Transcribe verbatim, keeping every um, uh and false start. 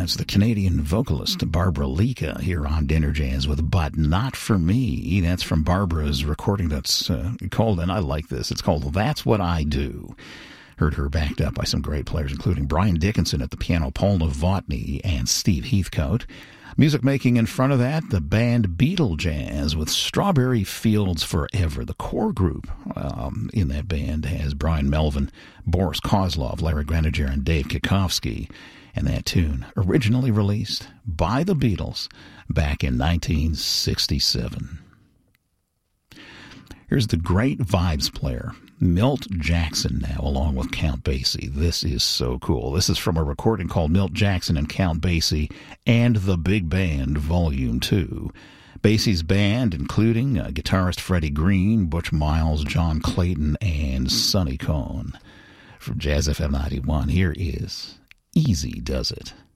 That's the Canadian vocalist Barbara Lika here on Dinner Jazz with But Not For Me. That's from Barbara's recording that's uh, called, and I like this, it's called That's What I Do. Heard her backed up by some great players, including Brian Dickinson at the piano, Paul Novotny, and Steve Heathcote. Music making in front of that, the band Beatle Jazz with Strawberry Fields Forever. The core group um, in that band has Brian Melvin, Boris Kozlov, Larry Graniger, and Dave Kikowski. And that tune, originally released by the Beatles back in nineteen sixty-seven. Here's the great vibes player, Milt Jackson, now, along with Count Basie. This is so cool. This is from a recording called Milt Jackson and Count Basie and the Big Band, Volume two. Basie's band, including uh, guitarist Freddie Green, Butch Miles, John Clayton, and Sonny Cohn. From Jazz F M ninety-one, here is Easy Does It.